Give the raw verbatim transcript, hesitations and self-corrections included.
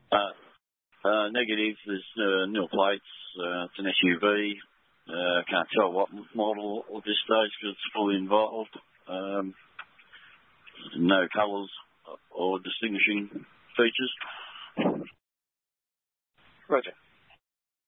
Uh, uh, negative, there's uh, nil plates, uh, it's an S U V. Uh, can't tell what model at this stage because it's fully involved. Um, no colours or distinguishing features. Roger.